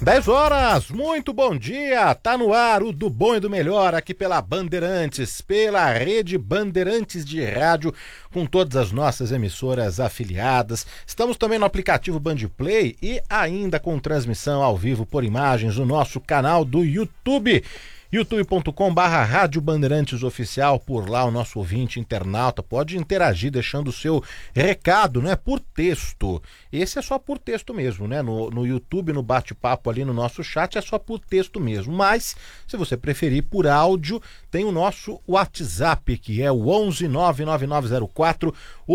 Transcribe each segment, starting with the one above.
10 horas, muito bom dia, tá no ar o Do Bom e do Melhor aqui pela Bandeirantes, pela rede Bandeirantes de rádio, com todas as nossas emissoras afiliadas. Estamos também no aplicativo Bandplay e ainda com transmissão ao vivo por imagens no nosso canal do YouTube. youtube.com/Rádio Bandeirantes Oficial. Por lá o nosso ouvinte internauta pode interagir deixando o seu recado, né, por texto. Esse é só por texto mesmo, né? No YouTube, no bate-papo ali no nosso chat é só por texto mesmo, mas se você preferir por áudio, tem o nosso WhatsApp, que é o 11 99904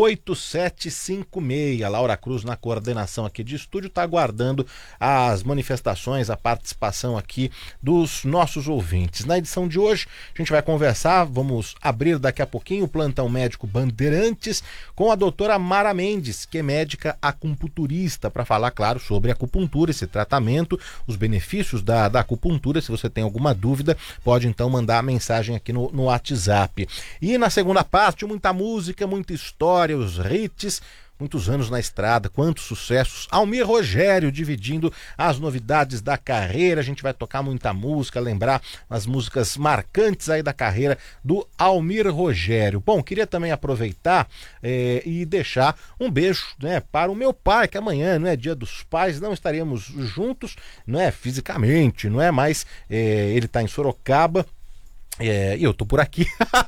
8756. Laura Cruz na coordenação aqui de estúdio está aguardando as manifestações, a participação aqui dos nossos ouvintes. Na edição de hoje, a gente vai conversar, vamos abrir daqui a pouquinho o plantão médico Bandeirantes com a doutora Mara Mendes, que é médica acupunturista, para falar, claro, sobre acupuntura, esse tratamento, os benefícios da acupuntura. Se você tem alguma dúvida, pode então mandar a mensagem aqui no WhatsApp. E na segunda parte, muita música, muita história, os hits, muitos anos na estrada, quantos sucessos. Almir Rogério dividindo as novidades da carreira. A gente vai tocar muita música, lembrar as músicas marcantes aí da carreira do Almir Rogério. Bom, queria também aproveitar e deixar um beijo, né, para o meu pai, que amanhã, não é Dia dos Pais, não estaremos juntos, não é fisicamente, não é, mas ele está em Sorocaba e eu tô por aqui.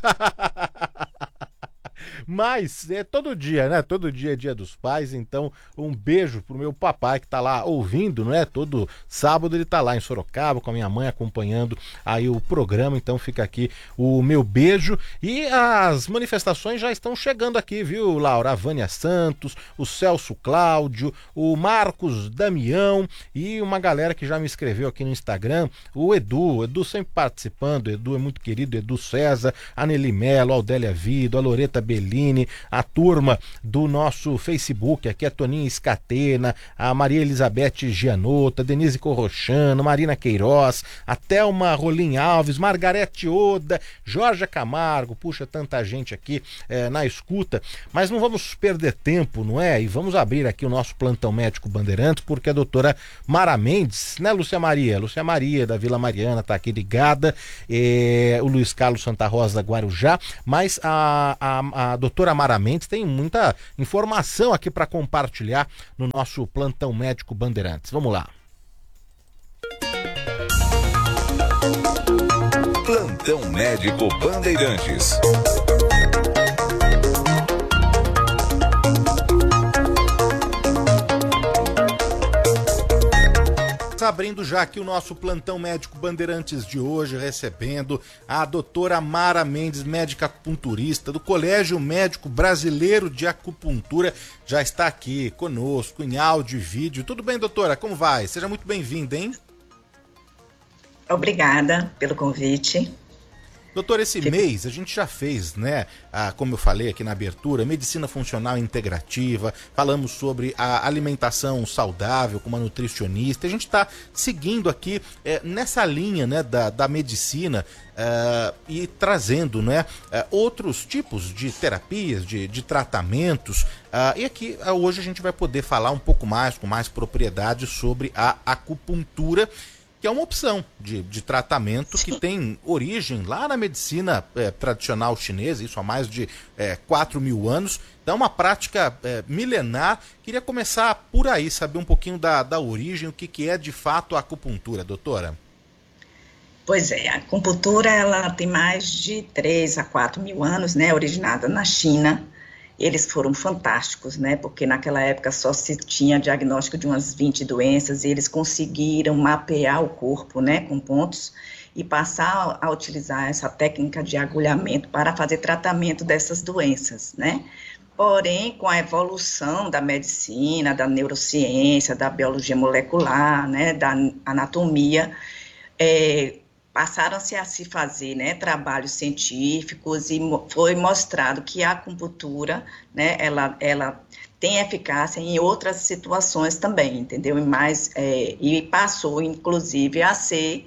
Mas todo dia, né? Todo dia é Dia dos Pais, então um beijo pro meu papai que tá lá ouvindo, não é? Todo sábado ele tá lá em Sorocaba com a minha mãe acompanhando aí o programa, então fica aqui o meu beijo. E as manifestações já estão chegando aqui, viu, Laura? A Vânia Santos, o Celso Cláudio, o Marcos Damião e uma galera que já me escreveu aqui no Instagram, o Edu sempre participando. O Edu é muito querido, Edu César, a Nelly Mello, a Aldélia Vido, a Loreta Bellini, a turma do nosso Facebook, aqui a Toninha Escatena, a Maria Elizabeth Gianota, Denise Corrochano, Marina Queiroz, a Thelma Rolim Alves, Margarete Oda, Jorge Camargo, puxa, tanta gente aqui na escuta, mas não vamos perder tempo, não é? E vamos abrir aqui o nosso plantão médico Bandeirantes, porque a doutora Mara Mendes, né, Lúcia Maria da Vila Mariana tá aqui ligada, o Luiz Carlos Santa Rosa da Guarujá, mas a doutora Mara Mendes tem muita informação aqui para compartilhar no nosso plantão médico Bandeirantes. Vamos lá. Plantão médico Bandeirantes. Abrindo já aqui o nosso plantão médico Bandeirantes de hoje, recebendo a doutora Mara Mendes, médica acupunturista do Colégio Médico Brasileiro de Acupuntura, já está aqui conosco em áudio e vídeo. Tudo bem, doutora? Como vai? Seja muito bem-vinda, hein? Obrigada pelo convite. Doutor, esse mês a gente já fez, né, como eu falei aqui na abertura, medicina funcional integrativa, falamos sobre a alimentação saudável com uma nutricionista. A gente está seguindo aqui nessa linha, né, da medicina e trazendo, né, outros tipos de terapias, de tratamentos. E aqui hoje a gente vai poder falar um pouco mais, com mais propriedade sobre a acupuntura, que é uma opção de tratamento que tem origem lá na medicina tradicional chinesa, isso há mais de 4.000 anos. Então é uma prática milenar. Queria começar por aí, saber um pouquinho da origem, o que é de fato a acupuntura, doutora. Pois é, a acupuntura ela tem mais de 3 a 4.000 anos, né, originada na China. Eles foram fantásticos, né, porque naquela época só se tinha diagnóstico de umas 20 doenças e eles conseguiram mapear o corpo, né, com pontos e passar a utilizar essa técnica de agulhamento para fazer tratamento dessas doenças, né. Porém, com a evolução da medicina, da neurociência, da biologia molecular, né, da anatomia, passaram-se a se fazer, né, trabalhos científicos e foi mostrado que a acupuntura, né, ela tem eficácia em outras situações também, entendeu? E passou, inclusive, a ser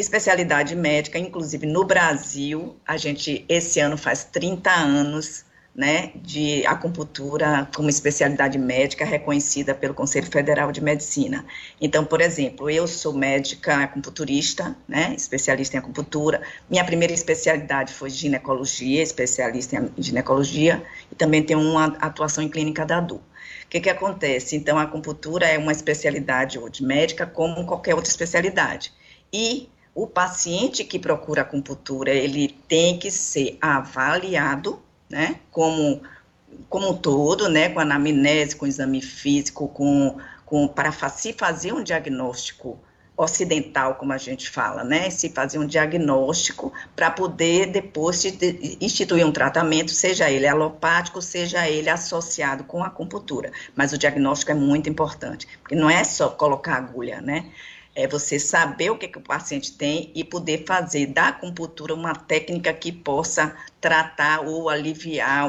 especialidade médica, inclusive no Brasil, a gente esse ano faz 30 anos né, de acupuntura como especialidade médica reconhecida pelo Conselho Federal de Medicina. Então, por exemplo, eu sou médica acupunturista, né, especialista em acupuntura. Minha primeira especialidade foi ginecologia, especialista em ginecologia, e também tenho uma atuação em clínica da dor. O que acontece? Então, a acupuntura é uma especialidade hoje médica como qualquer outra especialidade. E o paciente que procura acupuntura, ele tem que ser avaliado, né, como um todo, né, com anamnese, com exame físico, para se fazer um diagnóstico ocidental, como a gente fala, né, se fazer um diagnóstico para poder depois instituir um tratamento, seja ele alopático, seja ele associado com a acupuntura, mas o diagnóstico é muito importante, porque não é só colocar agulha, né, é você saber o que o paciente tem e poder fazer da acupuntura uma técnica que possa tratar ou aliviar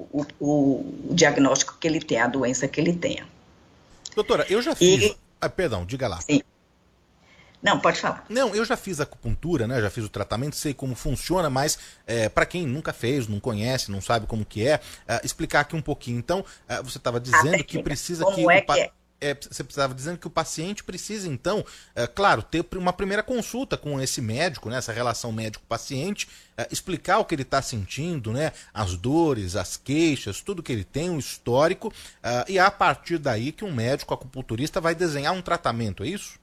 o diagnóstico que ele tem, a doença que ele tenha. Doutora, eu já fiz... perdão, diga lá. Sim. Não, pode falar. Não, eu já fiz acupuntura, né? Já fiz o tratamento, sei como funciona, mas para quem nunca fez, não conhece, não sabe como que é, explicar aqui um pouquinho. Então, você estava dizendo que precisa você precisava dizendo que o paciente precisa, então, claro, ter uma primeira consulta com esse médico, né, essa relação médico-paciente, explicar o que ele está sentindo, né, as dores, as queixas, tudo que ele tem, um histórico, e a partir daí que um médico acupunturista vai desenhar um tratamento, é isso?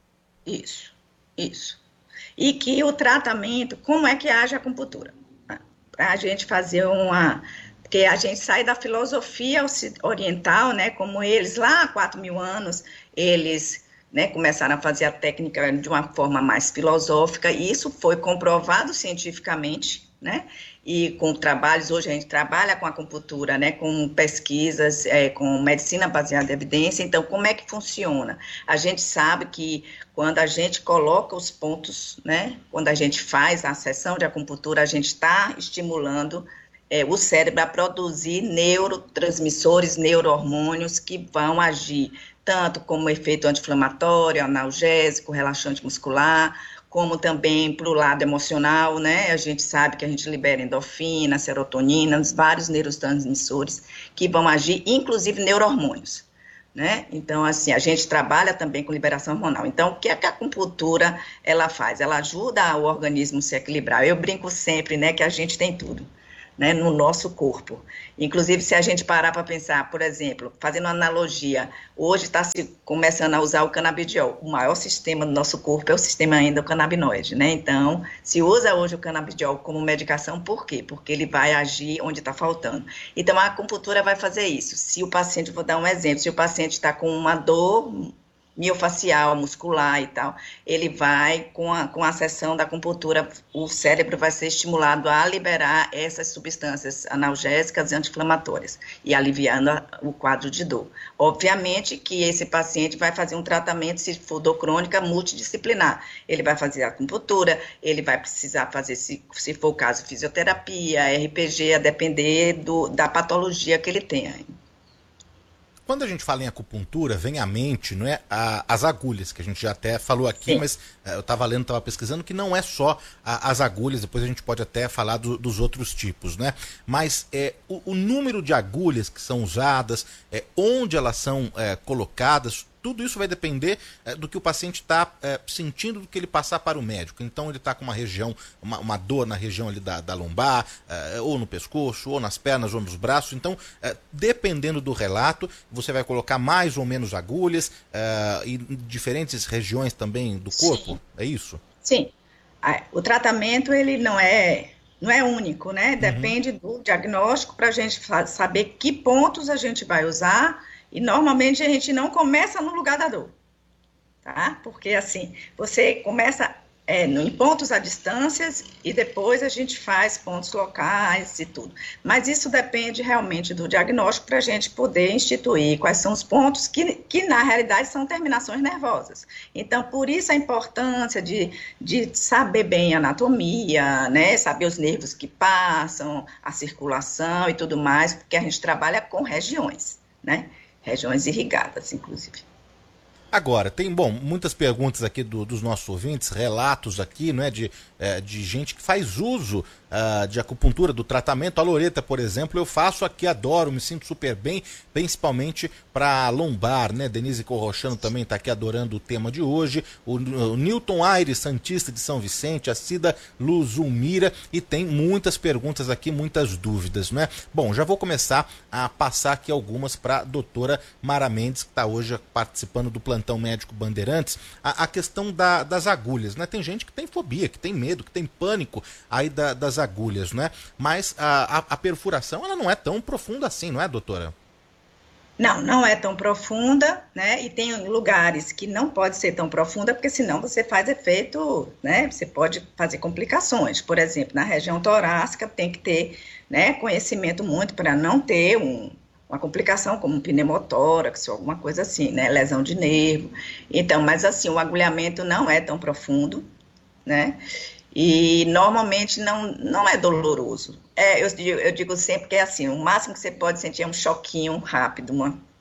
Isso. E que o tratamento, como é que age a acupuntura? Para a gente fazer porque a gente sai da filosofia oriental, né, como eles lá há 4.000 anos, eles, né, começaram a fazer a técnica de uma forma mais filosófica, e isso foi comprovado cientificamente, né, e com trabalhos, hoje a gente trabalha com acupuntura, né, com pesquisas, com medicina baseada em evidência. Então, como é que funciona? A gente sabe que quando a gente coloca os pontos, né, quando a gente faz a sessão de acupuntura, a gente está estimulando o cérebro a produzir neurotransmissores, neurohormônios que vão agir tanto como efeito anti-inflamatório, analgésico, relaxante muscular, como também para o lado emocional, né? A gente sabe que a gente libera endorfina, serotonina, vários neurotransmissores que vão agir, inclusive neurohormônios, né? Então, assim, a gente trabalha também com liberação hormonal. Então, o que a acupuntura, ela faz? Ela ajuda o organismo a se equilibrar. Eu brinco sempre, né, que a gente tem tudo, né, no nosso corpo. Inclusive, se a gente parar para pensar, por exemplo, fazendo uma analogia, hoje está se começando a usar o canabidiol. O maior sistema do nosso corpo é o sistema endocannabinoide, né? Então, se usa hoje o canabidiol como medicação, por quê? Porque ele vai agir onde está faltando. Então, a acupuntura vai fazer isso. Se o paciente, vou dar um exemplo, se o paciente está com uma dor miofacial, muscular e tal, ele vai, com a sessão da acupuntura, o cérebro vai ser estimulado a liberar essas substâncias analgésicas e anti-inflamatórias, e aliviando o quadro de dor. Obviamente que esse paciente vai fazer um tratamento, se for dor crônica, multidisciplinar. Ele vai fazer acupuntura, ele vai precisar fazer, se for o caso, fisioterapia, RPG, a depender da patologia que ele tenha. Quando a gente fala em acupuntura, vem à mente, não é, as agulhas, que a gente já até falou aqui, sim, mas eu estava lendo, estava pesquisando, que não é só as agulhas, depois a gente pode até falar dos outros tipos, né? Mas o número de agulhas que são usadas, onde elas são colocadas, tudo isso vai depender do que o paciente está sentindo, do que ele passar para o médico. Então ele está com uma região, uma dor na região ali da lombar, ou no pescoço, ou nas pernas, ou nos braços. Então, dependendo do relato, você vai colocar mais ou menos agulhas em diferentes regiões também do corpo. Sim. É isso? Sim. O tratamento, ele não é único, né? Depende do diagnóstico para a gente saber que pontos a gente vai usar. E normalmente a gente não começa no lugar da dor, tá? Porque assim, você começa em pontos a distâncias e depois a gente faz pontos locais e tudo. Mas isso depende realmente do diagnóstico para a gente poder instituir quais são os pontos que na realidade são terminações nervosas. Então, por isso a importância de saber bem a anatomia, né? Saber os nervos que passam, a circulação e tudo mais, porque a gente trabalha com regiões, né? Regiões irrigadas, inclusive. Agora, tem, bom, muitas perguntas aqui dos nossos ouvintes, relatos aqui, né, de gente que faz uso de acupuntura, do tratamento. A Loreta, por exemplo, eu faço aqui, adoro, me sinto super bem, principalmente para lombar, né? Denise Corrochano também está aqui adorando o tema de hoje. O Newton Aires, Santista de São Vicente, a Cida Luzumira, e tem muitas perguntas aqui, muitas dúvidas, né? Bom, já vou começar a passar aqui algumas para a doutora Mara Mendes, que está hoje participando do Plantão Médico Bandeirantes. A questão das agulhas, né? Tem gente que tem fobia, que tem medo, que tem pânico aí das agulhas, né? Mas a perfuração, ela não é tão profunda assim, não é, doutora? Não, não é tão profunda, né? E tem lugares que não pode ser tão profunda, porque senão você faz efeito, né? Você pode fazer complicações. Por exemplo, na região torácica tem que ter, né, conhecimento muito para não ter uma complicação como um pneumotórax ou alguma coisa assim, né? Lesão de nervo. Então, mas assim, o agulhamento não é tão profundo, né? E normalmente não é doloroso. Eu digo sempre que é assim, o máximo que você pode sentir é um choquinho rápido,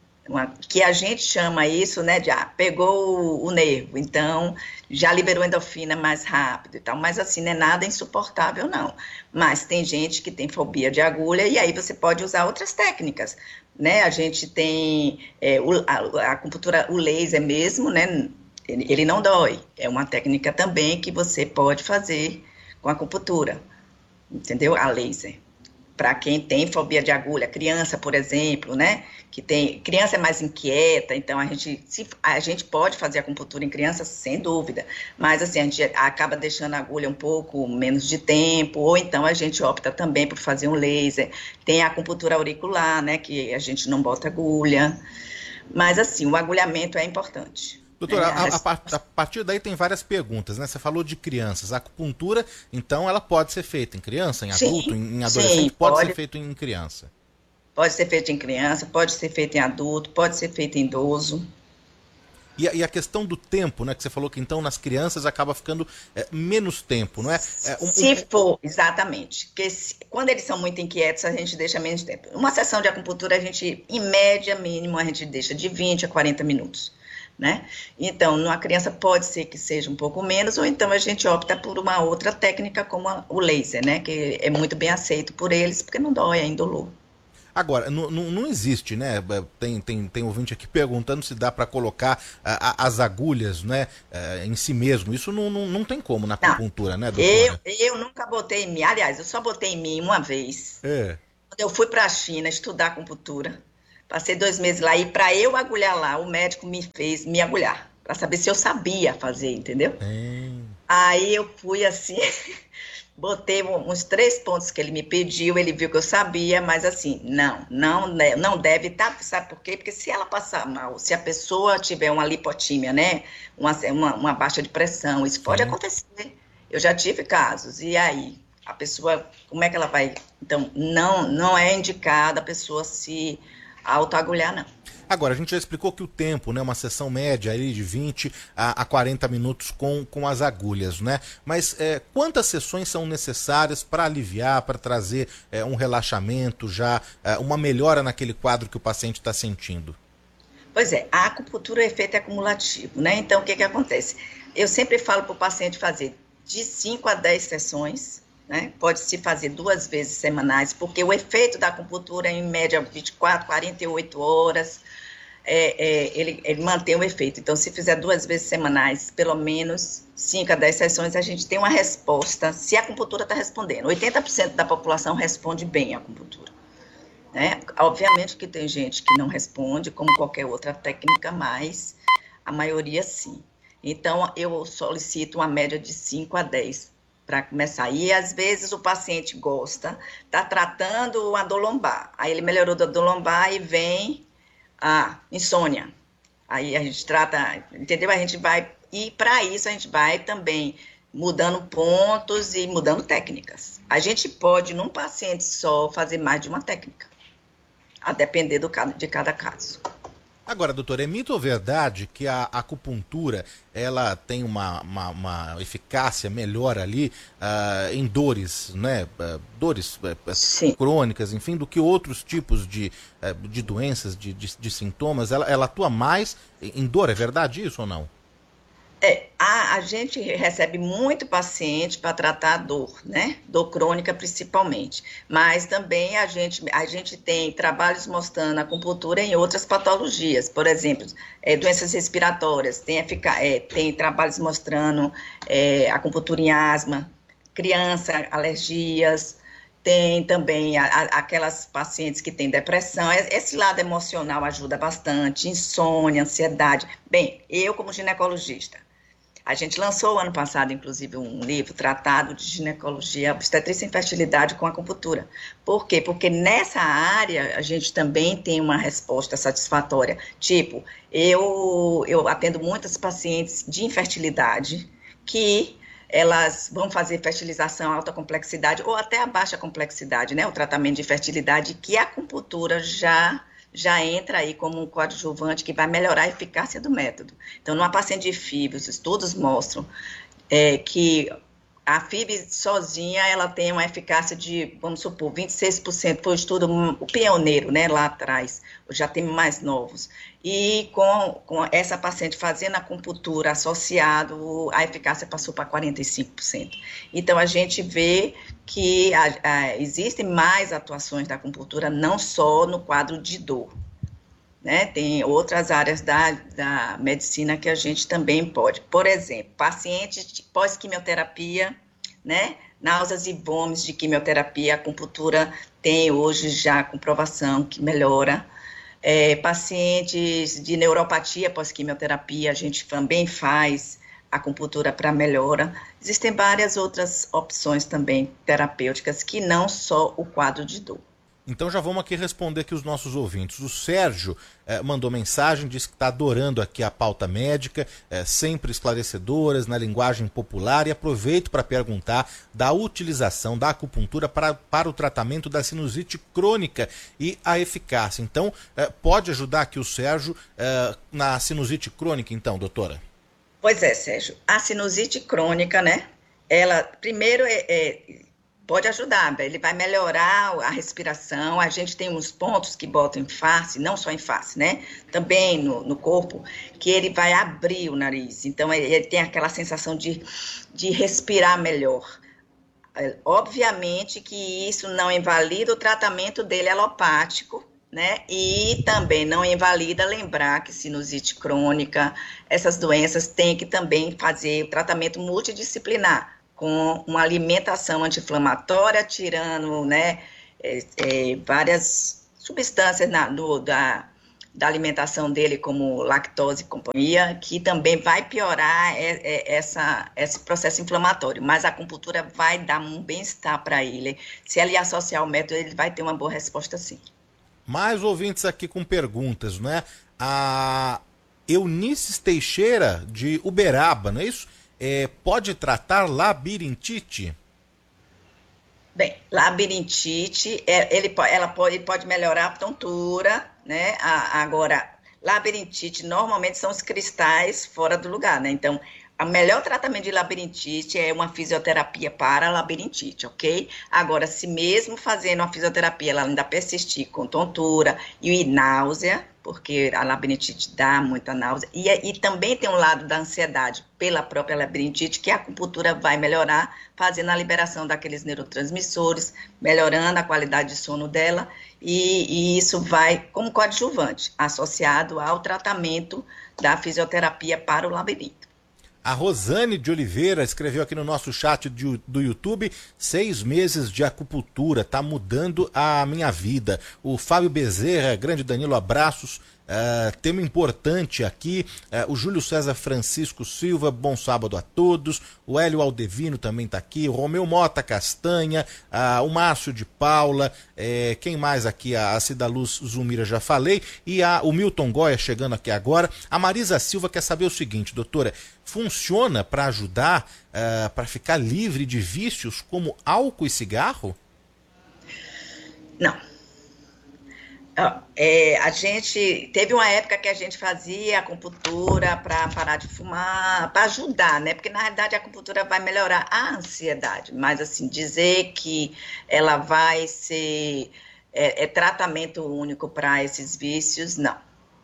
que a gente chama isso, né, de pegou o nervo, então já liberou endorfina mais rápido e tal, mas assim, não é nada insuportável não. Mas tem gente que tem fobia de agulha e aí você pode usar outras técnicas, né? A gente tem a acupuntura, o laser mesmo, né? Ele não dói, é uma técnica também que você pode fazer com a acupuntura, entendeu? A laser. Para quem tem fobia de agulha, criança, por exemplo, né? Criança é mais inquieta, então a gente pode fazer acupuntura em criança sem dúvida, mas assim, a gente acaba deixando a agulha um pouco menos de tempo, ou então a gente opta também por fazer um laser. Tem a acupuntura auricular, né? Que a gente não bota agulha, mas assim, o agulhamento é importante. Doutora, a partir daí tem várias perguntas, né? Você falou de crianças. A acupuntura, então, ela pode ser feita em criança, em adulto, sim, em adolescente? Sim, pode ser feito em criança? Pode ser feito em criança, pode ser feito em adulto, pode ser feito em idoso. E a questão do tempo, né? Que você falou que então nas crianças acaba ficando menos tempo, não é? Se for, exatamente. Porque quando eles são muito inquietos, a gente deixa menos tempo. Uma sessão de acupuntura, a gente, em média, mínimo, a gente deixa de 20 a 40 minutos. Né? Então, numa criança pode ser que seja um pouco menos, ou então a gente opta por uma outra técnica como o laser, né? Que é muito bem aceito por eles, porque não dói, é indolor. Agora, não existe, né? Tem ouvinte aqui perguntando se dá para colocar as agulhas, né, em si mesmo. Isso não tem como na acupuntura, né, doutora? Eu nunca botei em mim, aliás, eu só botei em mim uma vez. Quando eu fui para a China estudar acupuntura. Passei 2 meses lá e para eu agulhar lá, o médico me fez me agulhar, para saber se eu sabia fazer, entendeu? Aí eu fui assim, botei uns 3 pontos que ele me pediu, ele viu que eu sabia, mas assim, não deve estar, sabe por quê? Porque se ela passar mal, se a pessoa tiver uma lipotímia, né, uma baixa de pressão, isso pode acontecer. Eu já tive casos, e aí? A pessoa, como é que ela vai? Então, não é indicada a pessoa se autoagulhar, não. Agora, a gente já explicou que o tempo, né, uma sessão média aí de 20 a 40 minutos com as agulhas, né? Mas quantas sessões são necessárias para aliviar, para trazer um relaxamento, já uma melhora naquele quadro que o paciente está sentindo? Pois é, a acupuntura é efeito acumulativo, né? Então, o que acontece? Eu sempre falo para o paciente fazer de 5 a 10 sessões, né? Pode-se fazer 2 vezes semanais, porque o efeito da acupuntura é em média 24, 48 horas, ele mantém o efeito. Então, se fizer 2 vezes semanais, pelo menos 5 a 10 sessões, a gente tem uma resposta, se a acupuntura está respondendo. 80% da população responde bem à acupuntura, né? Obviamente que tem gente que não responde, como qualquer outra técnica, mas a maioria sim. Então, eu solicito uma média de 5 a 10 para começar. E às vezes o paciente gosta, está tratando a dor lombar, aí ele melhorou da dor lombar e vem a insônia. Aí a gente trata, entendeu? A gente vai, e para isso a gente vai também mudando pontos e mudando técnicas. A gente pode, num paciente só, fazer mais de uma técnica, a depender de cada caso. Agora, doutor, é mito ou verdade que a acupuntura ela tem uma eficácia melhor ali em dores, né? Dores Sim. crônicas, enfim, do que outros tipos de doenças, de sintomas? Ela atua mais em dor, é verdade isso ou não? A gente recebe muito paciente para tratar dor, né? Dor crônica principalmente. Mas também a gente tem trabalhos mostrando a acupuntura em outras patologias. Por exemplo, doenças respiratórias. Tem trabalhos mostrando acupuntura em asma, criança, alergias. Tem também aquelas pacientes que têm depressão. Esse lado emocional ajuda bastante, insônia, ansiedade. Bem, eu como ginecologista, a gente lançou ano passado, inclusive, um livro tratado de ginecologia, obstetrícia e infertilidade com acupuntura. Por quê? Porque nessa área a gente também tem uma resposta satisfatória. Tipo, eu atendo muitas pacientes de infertilidade que elas vão fazer fertilização alta complexidade ou até a baixa complexidade, né? O tratamento de fertilidade, que a acupuntura já entra aí como um coadjuvante que vai melhorar a eficácia do método. Então, numa paciente de FIV, os estudos mostram que a FIV sozinha, ela tem uma eficácia de, vamos supor, 26%, foi o estudo, o pioneiro, né, lá atrás, já tem mais novos. E com essa paciente fazendo acupuntura associado, a eficácia passou para 45%. Então, a gente vê que existem mais atuações da acupuntura, não só no quadro de dor, né? Tem outras áreas da medicina que a gente também pode. Por exemplo, pacientes pós-quimioterapia, né? Náuseas e vômitos de quimioterapia, a acupuntura tem hoje já comprovação que melhora. Pacientes de neuropatia pós-quimioterapia, a gente também faz acupuntura para melhora. Existem várias outras opções também terapêuticas que não só o quadro de dor. Então já vamos aqui responder aqui os nossos ouvintes. O Sérgio mandou mensagem, disse que está adorando aqui a pauta médica, sempre esclarecedoras, na linguagem popular, e aproveito para perguntar da utilização da acupuntura para o tratamento da sinusite crônica e a eficácia. Então, pode ajudar aqui o Sérgio na sinusite crônica, então, doutora? Pois é, Sérgio. A sinusite crônica, né? Ela, primeiro, pode ajudar, ele vai melhorar a respiração. A gente tem uns pontos que botam em face, não só em face, né? Também no corpo, que ele vai abrir o nariz. Então, ele tem aquela sensação de respirar melhor. Obviamente que isso não invalida o tratamento dele alopático, né? E também não invalida lembrar que sinusite crônica, essas doenças têm que também fazer o tratamento multidisciplinar, com uma alimentação anti-inflamatória, tirando, né, várias substâncias da alimentação dele, como lactose e companhia, que também vai piorar esse processo inflamatório. Mas a acupuntura vai dar um bem-estar para ele. Se ele associar o método, ele vai ter uma boa resposta, sim. Mais ouvintes aqui com perguntas, né? A Eunices Teixeira, de Uberaba, não é isso? Pode tratar labirintite? Bem, labirintite, ele pode melhorar a tontura, né? Agora, labirintite normalmente são os cristais fora do lugar, né? Então, o melhor tratamento de labirintite é uma fisioterapia para labirintite, ok? Agora, se mesmo fazendo uma fisioterapia, ela ainda persistir com tontura e náusea, porque a labirintite dá muita náusea, e também tem um lado da ansiedade pela própria labirintite, que a acupuntura vai melhorar, fazendo a liberação daqueles neurotransmissores, melhorando a qualidade de sono dela, e isso vai como coadjuvante, associado ao tratamento da fisioterapia para o labirinto. A Rosane de Oliveira escreveu aqui no nosso chat do YouTube: 6 meses de acupuntura, tá mudando a minha vida. O Fábio Bezerra, grande Danilo, abraços. Tema importante aqui. O Júlio César Francisco Silva, bom sábado a todos. O Hélio Aldevino também está aqui. O Romeu Mota Castanha, o Márcio de Paula, quem mais aqui? A Cida Luz Zumira, já falei. E o Milton Goya chegando aqui agora. A Marisa Silva quer saber o seguinte, doutora: funciona para ajudar, para ficar livre de vícios como álcool e cigarro? Não. A gente teve uma época que a gente fazia acupuntura para parar de fumar, para ajudar, né? Porque na realidade a acupuntura vai melhorar a ansiedade, mas assim, dizer que ela vai ser tratamento único para esses vícios, não.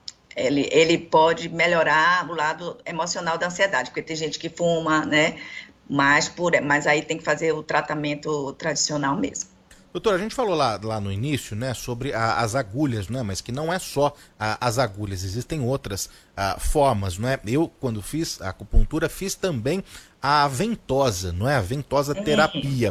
Ele pode melhorar o lado emocional da ansiedade, porque tem gente que fuma, né? Mas aí tem que fazer o tratamento tradicional mesmo. Doutora, a gente falou lá no início, né, sobre as agulhas, né, mas que não é só as agulhas, existem outras formas, não é? Eu, quando fiz a acupuntura, fiz também a ventosa, não é? A ventosa terapia.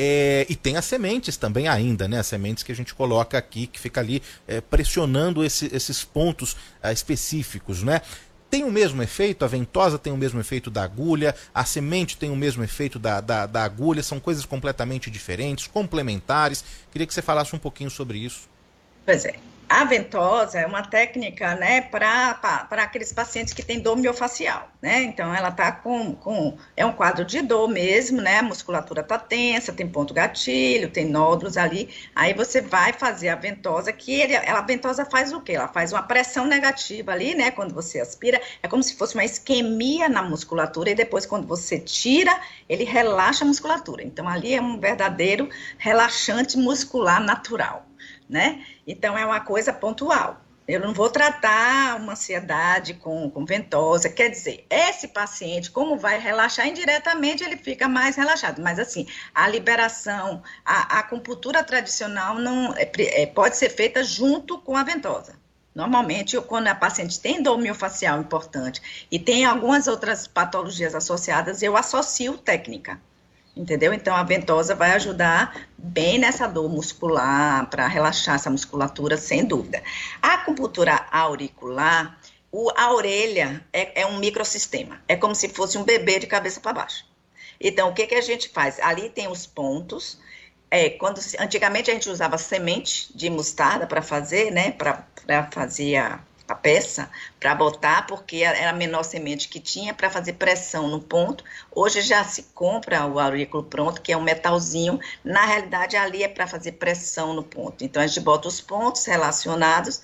E tem as sementes também ainda, né? As sementes que a gente coloca aqui, que fica ali pressionando esses pontos específicos, né? Tem o mesmo efeito, a ventosa tem o mesmo efeito da agulha, a semente tem o mesmo efeito da agulha, são coisas completamente diferentes, complementares. Queria que você falasse um pouquinho sobre isso. Pois é. A ventosa é uma técnica, né, para aqueles pacientes que têm dor miofascial, né? Então, ela está é um quadro de dor mesmo, né? A musculatura está tensa, tem ponto gatilho, tem nódulos ali. Aí você vai fazer a ventosa, a ventosa faz o quê? Ela faz uma pressão negativa ali, né? Quando você aspira, é como se fosse uma isquemia na musculatura e depois, quando você tira, ele relaxa a musculatura. Então, ali é um verdadeiro relaxante muscular natural, né? Então, é uma coisa pontual. Eu não vou tratar uma ansiedade com ventosa. Quer dizer, esse paciente, como vai relaxar indiretamente, ele fica mais relaxado. Mas, assim, a liberação, a acupuntura tradicional não pode ser feita junto com a ventosa. Normalmente, quando a paciente tem dor miofascial importante e tem algumas outras patologias associadas, eu associo técnica. Entendeu? Então, a ventosa vai ajudar bem nessa dor muscular, para relaxar essa musculatura, sem dúvida. A acupuntura auricular, a orelha é um microsistema. É como se fosse um bebê de cabeça para baixo. Então, o que a gente faz? Ali tem os pontos. Antigamente, a gente usava semente de mostarda para fazer, né? Para fazer a peça, para botar, porque era a menor semente que tinha, para fazer pressão no ponto. Hoje já se compra o aurículo pronto, que é um metalzinho. Na realidade, ali é para fazer pressão no ponto. Então, a gente bota os pontos relacionados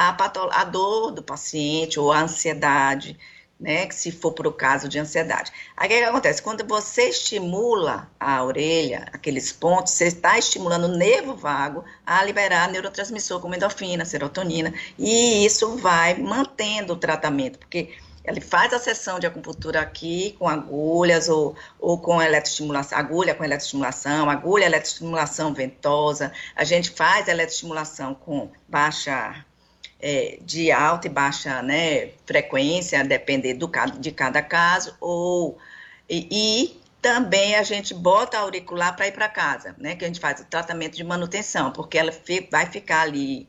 à dor do paciente ou à ansiedade, né, que se for para o caso de ansiedade. Aí o que acontece? Quando você estimula a orelha, aqueles pontos, você está estimulando o nervo vago a liberar neurotransmissor como endorfina, serotonina, e isso vai mantendo o tratamento, porque ele faz a sessão de acupuntura aqui com agulhas ou com eletroestimulação, agulha com eletroestimulação, agulha eletroestimulação ventosa, a gente faz eletroestimulação com de alta e baixa, né, frequência, depender de cada caso, e também a gente bota auricular para ir para casa, né, que a gente faz o tratamento de manutenção, porque ela vai ficar ali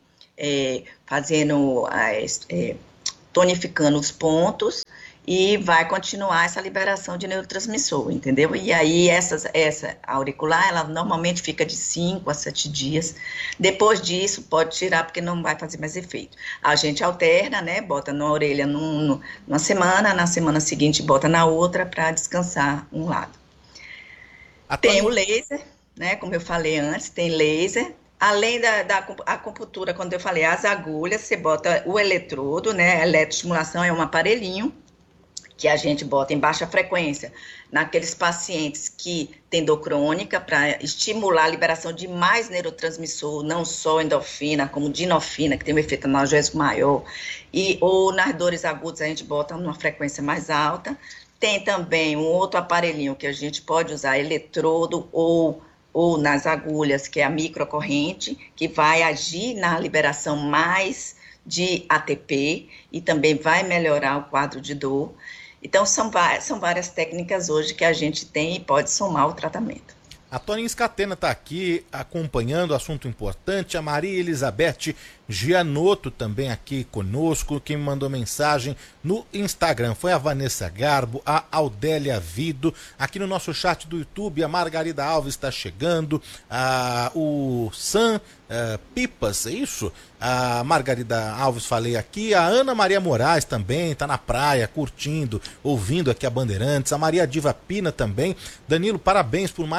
tonificando os pontos e vai continuar essa liberação de neurotransmissor, entendeu? E aí essa auricular, ela normalmente fica de 5 a 7 dias. Depois disso, pode tirar, porque não vai fazer mais efeito. A gente alterna, né? Bota na orelha numa semana, na semana seguinte bota na outra para descansar um lado. Tem o laser, né? Como eu falei antes, tem laser. Além da acupuntura, quando eu falei as agulhas, você bota o eletrodo, né? A eletroestimulação é um aparelhinho que a gente bota em baixa frequência naqueles pacientes que têm dor crônica, para estimular a liberação de mais neurotransmissor, não só endorfina, como dinofina, que tem um efeito analgésico maior, ou nas dores agudas a gente bota numa frequência mais alta. Tem também um outro aparelhinho que a gente pode usar, eletrodo ou nas agulhas, que é a microcorrente, que vai agir na liberação mais de ATP e também vai melhorar o quadro de dor. Então, são várias técnicas hoje que a gente tem e pode somar o tratamento. A Toninha Scatena está aqui acompanhando, assunto importante. A Maria Elizabeth Gianotto também aqui conosco, quem me mandou mensagem no Instagram foi a Vanessa Garbo, a Audélia Vido. Aqui no nosso chat do YouTube, a Margarida Alves está chegando, o Sam Pipas, é isso? A Margarida Alves falei aqui, a Ana Maria Moraes também está na praia, curtindo, ouvindo aqui a Bandeirantes, a Maria Diva Pina também. Danilo, parabéns por mais um tema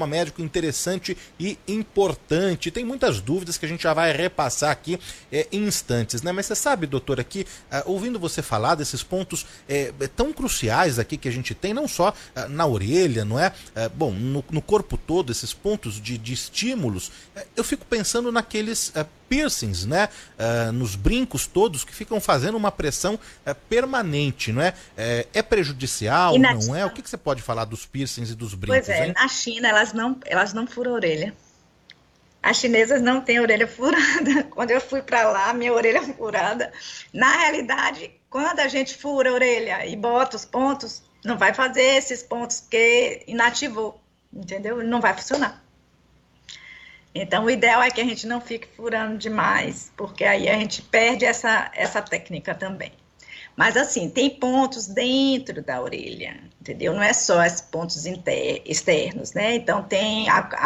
panorama médico interessante e importante. Tem muitas dúvidas que a gente já vai repassar aqui em instantes, né? Mas você sabe, doutora, que ouvindo você falar desses pontos tão cruciais aqui que a gente tem, não só na orelha, não é? Bom, no corpo todo, esses pontos de estímulos, eu fico pensando naqueles piercings, né? Nos brincos todos que ficam fazendo uma pressão permanente, não é? É prejudicial, não é? O que você pode falar dos piercings e dos brincos, pois é, hein? na China elas não furam a orelha. As chinesas não têm orelha furada. Quando eu fui para lá, minha orelha é furada. Na realidade, quando a gente fura a orelha e bota os pontos, não vai fazer esses pontos porque inativou, entendeu? Não vai funcionar. Então, o ideal é que a gente não fique furando demais, porque aí a gente perde essa técnica também. Mas, assim, tem pontos dentro da orelha, entendeu? Não é só esses pontos externos, né? Então, tem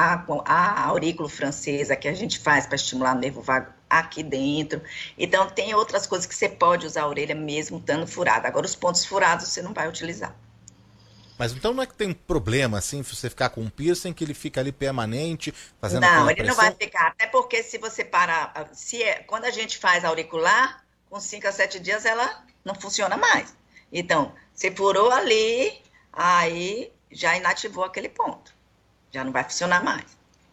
a aurícula francesa que a gente faz para estimular o nervo vago aqui dentro. Então, tem outras coisas que você pode usar a orelha mesmo estando furada. Agora, os pontos furados você não vai utilizar. Mas então não é que tem problema, assim, você ficar com um piercing que ele fica ali permanente, fazendo Não, ele não vai ficar. Até porque se você parar... quando a gente faz auricular, com 5 a 7 dias ela não funciona mais. Então, você furou ali, aí já inativou aquele ponto. Já não vai funcionar mais.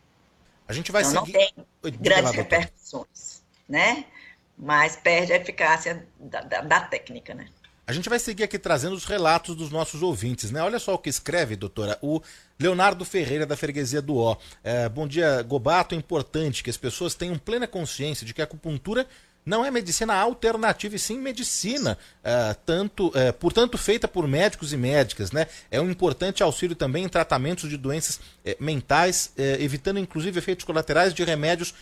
A gente vai então, seguir... não tem grandes repercussões, né? Mas perde a eficácia da técnica, né? A gente vai seguir aqui trazendo os relatos dos nossos ouvintes, né? Olha só o que escreve, doutora, o Leonardo Ferreira, da Freguesia do Ó. Bom dia, Gobato. É importante que as pessoas tenham plena consciência de que a acupuntura não é medicina alternativa, e sim medicina, portanto feita por médicos e médicas, né? É um importante auxílio também em tratamentos de doenças mentais, evitando inclusive efeitos colaterais de remédios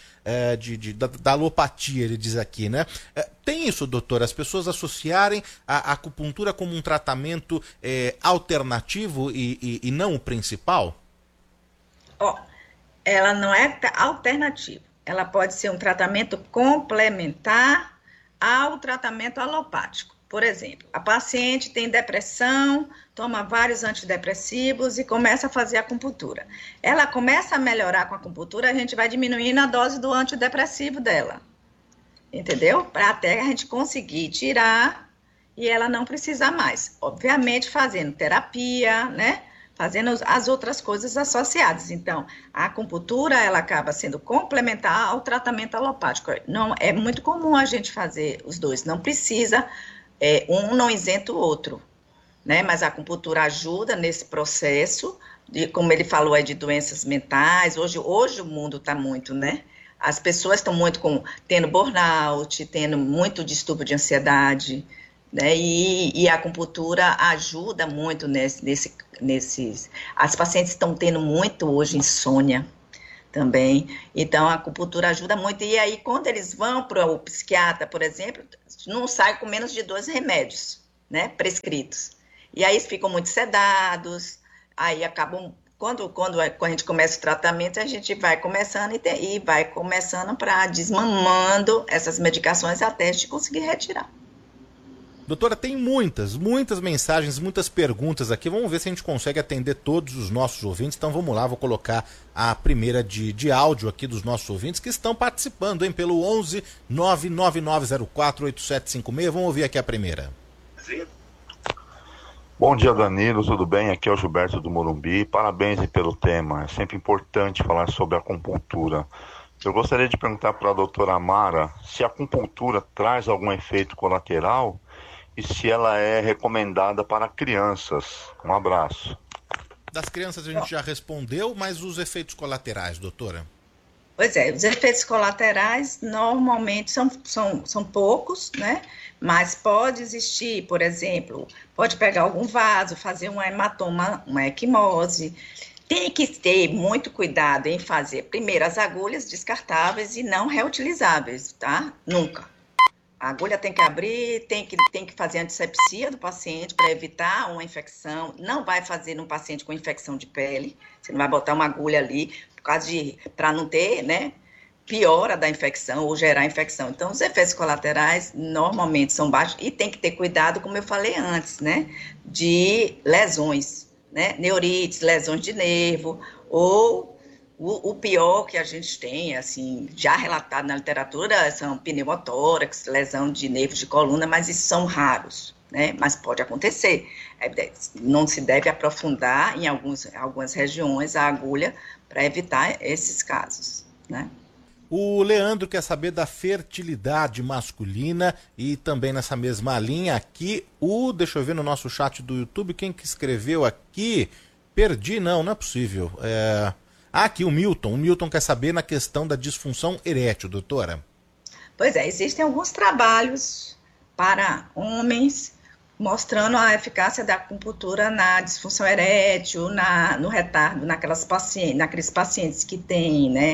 da alopatia, ele diz aqui, né? Tem isso, doutor, as pessoas associarem a acupuntura como um tratamento alternativo e não o principal? Ela não é alternativa. Ela pode ser um tratamento complementar ao tratamento alopático. Por exemplo, a paciente tem depressão, toma vários antidepressivos e começa a fazer acupuntura. Ela começa a melhorar com a acupuntura, a gente vai diminuindo a dose do antidepressivo dela. Entendeu? Para até a gente conseguir tirar e ela não precisar mais. Obviamente, fazendo terapia, né? Fazendo as outras coisas associadas. Então, a acupuntura, ela acaba sendo complementar ao tratamento alopático. Não, é muito comum a gente fazer os dois. Não precisa, um não isenta o outro, né? Mas a acupuntura ajuda nesse processo, como ele falou aí, de doenças mentais. Hoje o mundo está muito, né? As pessoas estão muito tendo burnout, tendo muito distúrbio de ansiedade, né? E a acupuntura ajuda muito nesses... As pacientes estão tendo muito hoje insônia também, então a acupuntura ajuda muito. E aí, quando eles vão para o psiquiatra, por exemplo, não sai com menos de 2 remédios, né, prescritos. E aí eles ficam muito sedados, aí acabam... Quando a gente começa o tratamento, a gente vai começando e vai começando para desmamando essas medicações até a gente conseguir retirar. Doutora, tem muitas mensagens, muitas perguntas aqui. Vamos ver se a gente consegue atender todos os nossos ouvintes. Então vamos lá, vou colocar a primeira de áudio aqui dos nossos ouvintes que estão participando, hein, pelo 11 99904 8756. Vamos ouvir aqui a primeira. Sim. Bom dia, Danilo, tudo bem? Aqui é o Gilberto do Morumbi. Parabéns pelo tema, é sempre importante falar sobre a acupuntura. Eu gostaria de perguntar para a doutora Amara se a acupuntura traz algum efeito colateral e se ela é recomendada para crianças. Um abraço. Das crianças a gente já respondeu, mas os efeitos colaterais, doutora? Pois é, os efeitos colaterais normalmente são poucos, né? Mas pode existir, por exemplo, pode pegar algum vaso, fazer um hematoma, uma equimose. Tem que ter muito cuidado em fazer, primeiro, as agulhas descartáveis e não reutilizáveis, tá? Nunca. A agulha tem que abrir, tem que fazer antisepsia do paciente para evitar uma infecção. Não vai fazer num paciente com infecção de pele. Você não vai botar uma agulha ali para não ter, né, piora da infecção ou gerar infecção. Então, os efeitos colaterais normalmente são baixos e tem que ter cuidado, como eu falei antes, né, de lesões. né? Neurites, lesões de nervo, ou o pior que a gente tem, assim, já relatado na literatura, são pneumotórax, lesão de nervos de coluna, mas isso são raros, né? Mas pode acontecer. Não se deve aprofundar em algumas regiões a agulha para evitar esses casos, né? O Leandro quer saber da fertilidade masculina e também nessa mesma linha aqui, deixa eu ver no nosso chat do YouTube, quem que escreveu aqui? Perdi, não é possível. Aqui o Milton. O Milton quer saber na questão da disfunção erétil, doutora. Pois é, existem alguns trabalhos para homens mostrando a eficácia da acupuntura na disfunção erétil, no retardo, naqueles pacientes que têm, né,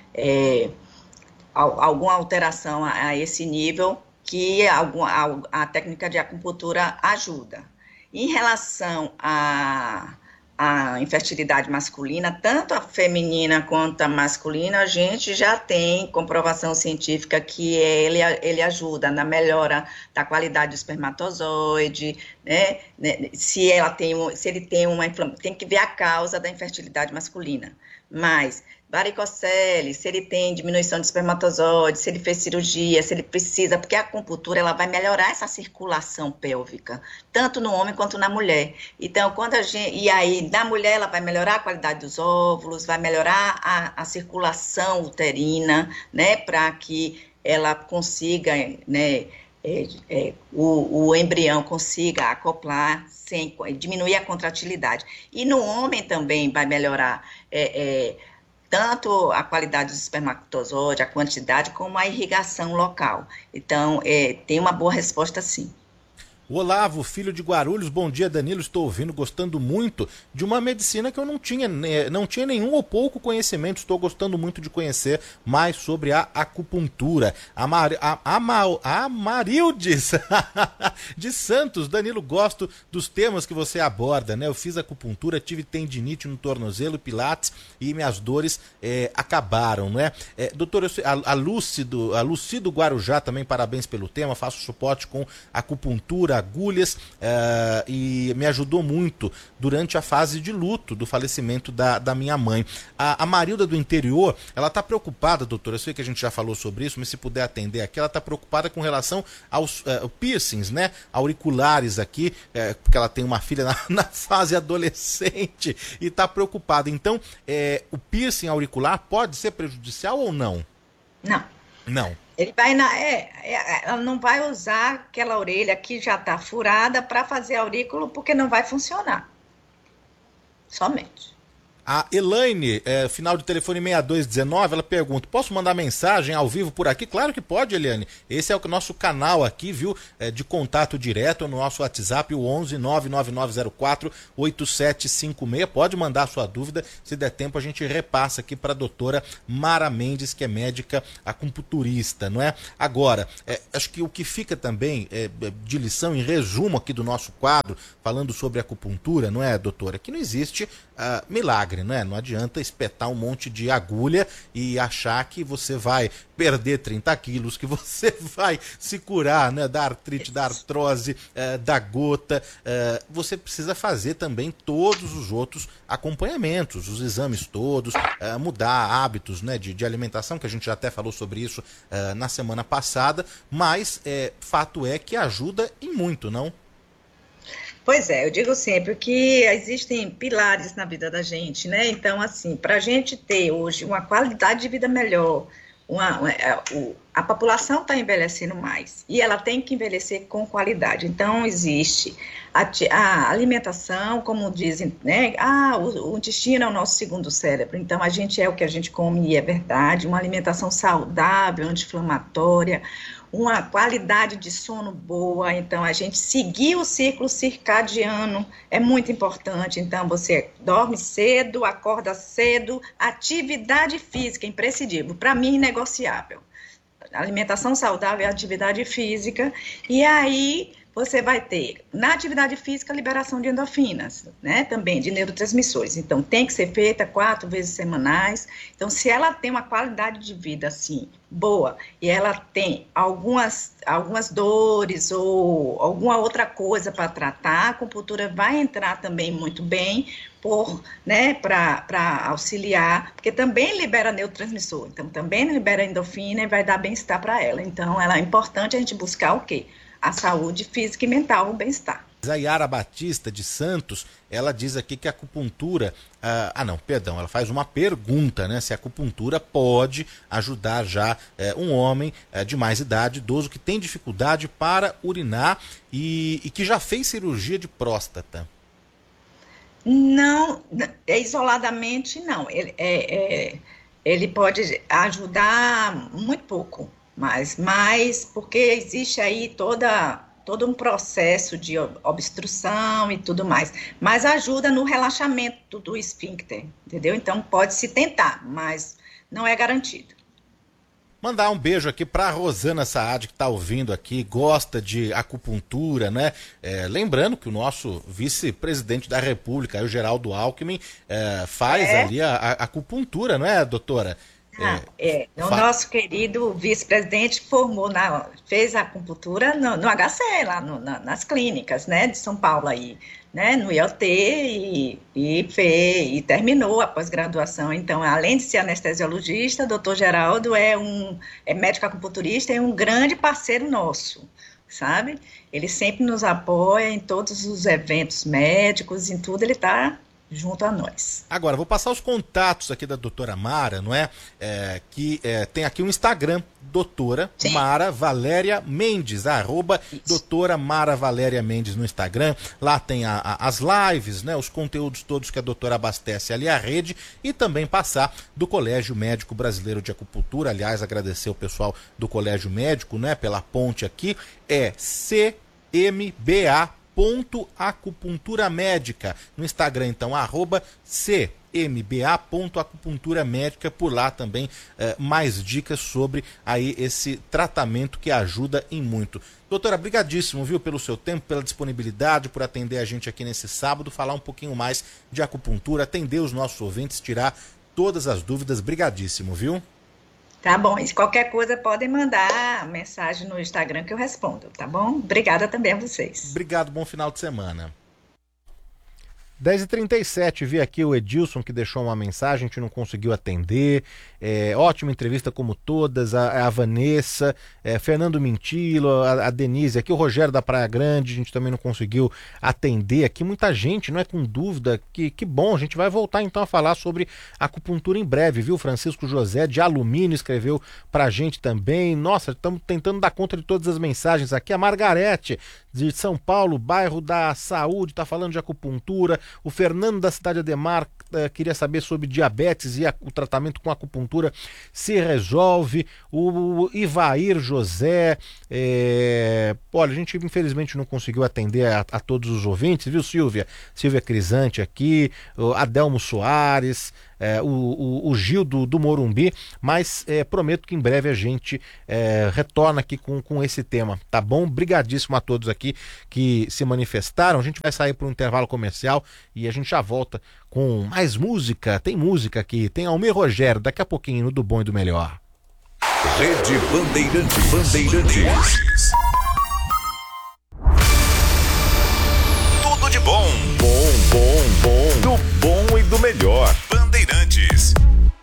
alguma alteração a esse nível, que a técnica de acupuntura ajuda. Em relação à infertilidade masculina, tanto a feminina quanto a masculina, a gente já tem comprovação científica que ele ajuda na melhora da qualidade do espermatozoide, né? Se ele tem uma inflamação, tem que ver a causa da infertilidade masculina. Mas varicocele, se ele tem diminuição de espermatozoide, se ele fez cirurgia, se ele precisa, porque a acupuntura ela vai melhorar essa circulação pélvica, tanto no homem quanto na mulher. Então, e aí na mulher ela vai melhorar a qualidade dos óvulos, vai melhorar a circulação uterina, né, para que ela consiga, né, o embrião consiga acoplar sem diminuir a contratilidade. E no homem também vai melhorar tanto a qualidade dos espermatozoides, a quantidade, como a irrigação local. Então, tem uma boa resposta, sim. Olavo, filho de Guarulhos, bom dia, Danilo, estou ouvindo, gostando muito de uma medicina que eu não tinha nenhum ou pouco conhecimento, estou gostando muito de conhecer mais sobre a acupuntura. A Marildes de Santos, Danilo, gosto dos temas que você aborda, né? Eu fiz acupuntura, tive tendinite no tornozelo, pilates e minhas dores acabaram, né? Doutor, a Lucido Guarujá também, parabéns pelo tema, faço suporte com acupuntura, agulhas, e me ajudou muito durante a fase de luto do falecimento da minha mãe. A Marilda do interior, ela está preocupada, doutora, eu sei que a gente já falou sobre isso, mas se puder atender aqui, ela está preocupada com relação aos piercings, né, auriculares aqui, porque ela tem uma filha na fase adolescente e está preocupada. Então, o piercing auricular pode ser prejudicial ou não? Não. Não. Ele vai ela não vai usar aquela orelha que já está furada para fazer aurículo, porque não vai funcionar. Somente. A Elaine, final de telefone 6219, ela pergunta, posso mandar mensagem ao vivo por aqui? Claro que pode, Eliane. Esse é o nosso canal aqui, viu, de contato direto no nosso WhatsApp, o 11 99904 8756. Pode mandar sua dúvida, se der tempo a gente repassa aqui para a doutora Mara Mendes, que é médica acupunturista, não é? Agora, acho que o que fica também de lição, em resumo aqui do nosso quadro, falando sobre acupuntura, não é, doutora? Que não existe milagre, não é? Não adianta espetar um monte de agulha e achar que você vai perder 30 quilos, que você vai se curar, né, da artrite, da artrose, da gota. Você precisa fazer também todos os outros acompanhamentos, os exames todos, mudar hábitos, né, de alimentação, que a gente já até falou sobre isso na semana passada, mas fato é que ajuda e muito, não? Pois é, eu digo sempre que existem pilares na vida da gente, né? Então, assim, para a gente ter hoje uma qualidade de vida melhor, a população está envelhecendo mais e ela tem que envelhecer com qualidade. Então, existe a alimentação, como dizem, né? O intestino é o nosso segundo cérebro, então a gente é o que a gente come e é verdade. Uma alimentação saudável, anti-inflamatória, uma qualidade de sono boa, então a gente seguir o ciclo circadiano é muito importante. Então você dorme cedo, acorda cedo, atividade física imprescindível, para mim inegociável. Alimentação saudável é atividade física, e aí você vai ter, na atividade física, liberação de endorfinas, né, também de neurotransmissores. Então, tem que ser feita 4 vezes semanais. Então, se ela tem uma qualidade de vida, assim, boa, e ela tem algumas dores ou alguma outra coisa para tratar, a acupuntura vai entrar também muito bem, para auxiliar, porque também libera neurotransmissor, então também libera endorfina e vai dar bem-estar para ela. Então, é importante a gente buscar o quê? A saúde física e mental, o bem-estar. A Yara Batista de Santos, ela diz aqui que a acupuntura, ela faz uma pergunta, né, se a acupuntura pode ajudar já um homem de mais idade, idoso, que tem dificuldade para urinar e que já fez cirurgia de próstata. Não, isoladamente não, ele pode ajudar muito pouco, mas porque existe aí todo um processo de obstrução e tudo mais, mas ajuda no relaxamento do esfíncter, entendeu? Então pode-se tentar, mas não é garantido. Mandar um beijo aqui para Rosana Saad, que está ouvindo aqui, gosta de acupuntura, né? Lembrando que o nosso vice-presidente da República, o Geraldo Alckmin, faz ali a acupuntura, não é, doutora? O nosso querido vice-presidente fez a acupuntura no HC, lá nas clínicas, né, de São Paulo aí, né, no IoT e terminou a pós-graduação. Então, além de ser anestesiologista, o doutor Geraldo é médico acupunturista e um grande parceiro nosso, sabe? Ele sempre nos apoia em todos os eventos médicos, em tudo ele está junto a nós. Agora, vou passar os contatos aqui da doutora Mara, não é? Tem aqui um Instagram, doutora Sim. Mara Valéria Mendes, doutora Mara Valéria Mendes no Instagram. Lá tem as lives, né? Os conteúdos todos que a doutora abastece ali a rede, e também passar do Colégio Médico Brasileiro de Acupuntura. Aliás, agradecer o pessoal do Colégio Médico, né? Pela ponte aqui, CMBA.acupuntura médica no Instagram, então @cmba.acupuntura médica. Por lá também mais dicas sobre aí esse tratamento que ajuda em muito. Doutora, brigadíssimo, viu, pelo seu tempo, pela disponibilidade, por atender a gente aqui nesse sábado, falar um pouquinho mais de acupuntura, atender os nossos ouvintes, tirar todas as dúvidas. Brigadíssimo, viu? Tá bom, e qualquer coisa podem mandar mensagem no Instagram que eu respondo, tá bom? Obrigada também a vocês. Obrigado, bom final de semana. 10h37, vi aqui o Edilson que deixou uma mensagem, a gente não conseguiu atender. Ótima entrevista como todas, a Vanessa, Fernando Mintilo, a Denise, aqui o Rogério da Praia Grande, a gente também não conseguiu atender aqui. Muita gente, não é, com dúvida, que bom, a gente vai voltar então a falar sobre acupuntura em breve, viu? Francisco José de Alumínio escreveu pra gente também. Nossa, estamos tentando dar conta de todas as mensagens aqui. A Margarete de São Paulo, bairro da Saúde, tá falando de acupuntura. O Fernando da Cidade Ademar queria saber sobre diabetes e o tratamento com acupuntura se resolve. O Ivair José, olha, a gente infelizmente não conseguiu atender a todos os ouvintes, viu, Silvia? Silvia Crisante aqui, o Adelmo Soares, o Gil do Morumbi, mas prometo que em breve a gente retorna aqui com esse tema, tá bom? Brigadíssimo a todos aqui que se manifestaram. A gente vai sair para um intervalo comercial e a gente já volta com mais música. Tem música aqui, tem Almir Rogério, daqui a pouquinho no Do Bom e do Melhor. Rede Bandeirantes. Tudo de bom. Do bom e do melhor. Bandeirantes.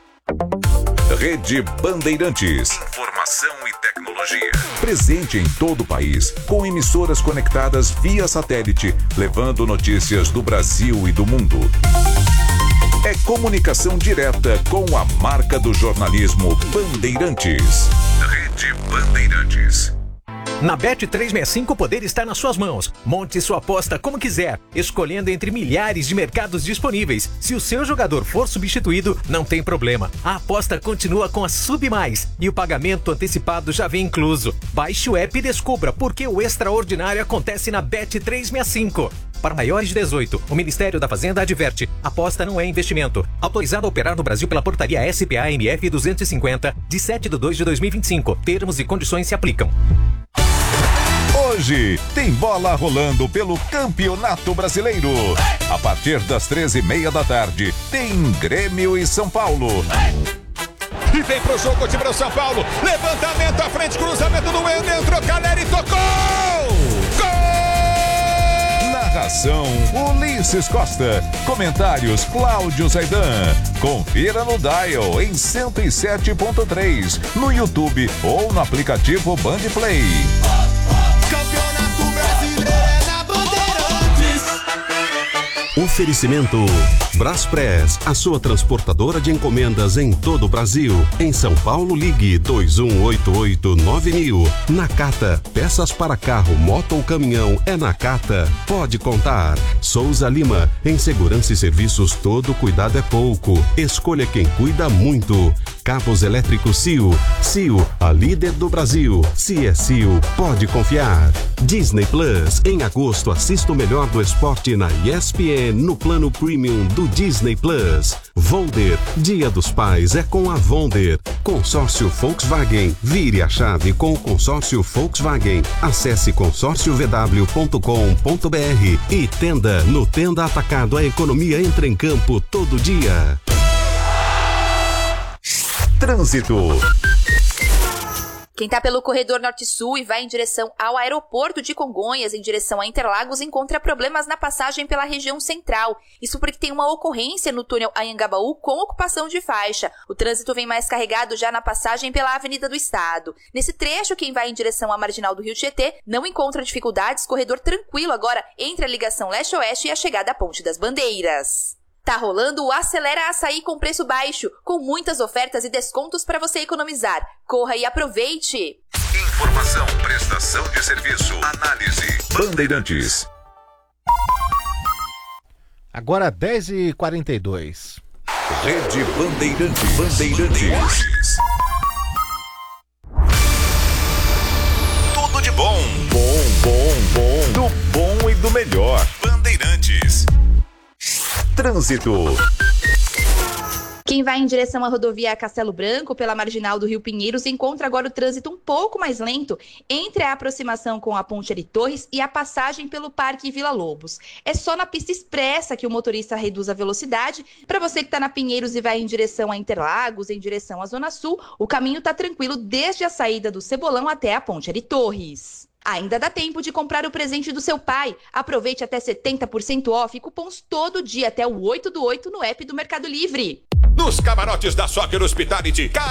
Rede Bandeirantes. Informação e tecnologia. Presente em todo o país, com emissoras conectadas via satélite, levando notícias do Brasil e do mundo. É comunicação direta com a marca do jornalismo Bandeirantes. Rede Bandeirantes. Na Bet365 o poder está nas suas mãos. Monte sua aposta como quiser, escolhendo entre milhares de mercados disponíveis. Se o seu jogador for substituído, não tem problema. A aposta continua com a Sub Mais e o pagamento antecipado já vem incluso. Baixe o app e descubra por que o extraordinário acontece na Bet365. Para maiores de 18, o Ministério da Fazenda adverte: aposta não é investimento. Autorizado a operar no Brasil pela portaria SPA-MF 250, de 7/2/2025. Termos e condições se aplicam. hoje tem bola rolando pelo Campeonato Brasileiro. A partir das 13h30 da tarde, tem Grêmio e São Paulo. E vem pro jogo o time do São Paulo. Levantamento à frente, cruzamento do Wendel, entrou Caleri, tocou! Gol! Narração Ulisses Costa. Comentários Cláudio Zaidan. Confira no Dial em 107.3, no YouTube ou no aplicativo Bandplay. Campeonato Brasileiro é na Bandeirantes. Oferecimento Braspress, a sua transportadora de encomendas em todo o Brasil. Em São Paulo, ligue 2188-9000. Nakata, peças para carro, moto ou caminhão, é Nakata. Pode contar. Souza Lima, em segurança e serviços, todo cuidado é pouco. Escolha quem cuida muito. Cabos elétricos CIO. CIO, a líder do Brasil. Se é CIO, pode confiar. Disney Plus, em agosto assista o melhor do esporte na ESPN no plano premium do Disney Plus. Vonder, Dia dos Pais é com a Vonder. Consórcio Volkswagen, vire a chave com o consórcio Volkswagen. Acesse consórciovw.com.br e Tenda, no Tenda Atacado, a economia entra em campo todo dia. Trânsito. Quem está pelo corredor norte-sul e vai em direção ao aeroporto de Congonhas, em direção a Interlagos, encontra problemas na passagem pela região central. Isso porque tem uma ocorrência no túnel Anhangabaú com ocupação de faixa. O trânsito vem mais carregado já na passagem pela Avenida do Estado. Nesse trecho, quem vai em direção à Marginal do Rio Tietê não encontra dificuldades, corredor tranquilo agora entre a ligação leste-oeste e a chegada à Ponte das Bandeiras. Tá rolando o Acelera Açaí com preço baixo, com muitas ofertas e descontos para você economizar. Corra e aproveite! Informação, prestação de serviço, análise. Bandeirantes. Agora 10h42. Rede Bandeirantes. Bandeirantes. Tudo de bom. Do bom e do melhor. Bandeirantes. Trânsito. Quem vai em direção à rodovia Castelo Branco, pela Marginal do Rio Pinheiros, encontra agora o trânsito um pouco mais lento entre a aproximação com a Ponte Ari Torres e a passagem pelo Parque Vila Lobos. É só na pista expressa que o motorista reduz a velocidade. Para você que está na Pinheiros e vai em direção a Interlagos, em direção à Zona Sul, o caminho está tranquilo desde a saída do Cebolão até a Ponte Ari Torres. Ainda dá tempo de comprar o presente do seu pai. Aproveite até 70% off e cupons todo dia até o 8/8 no app do Mercado Livre. Nos camarotes da Soccer Hospitality,